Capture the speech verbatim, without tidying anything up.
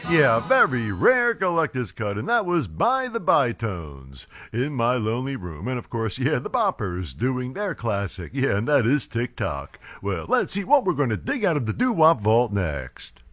Yeah, very rare collector's cut, and that was by the Bytones, In My Lonely Room. And of course, yeah, the Boppers doing their classic. Yeah, and that is Tick Tock. Well, let's see what we're going to dig out of the doo-wop vault next.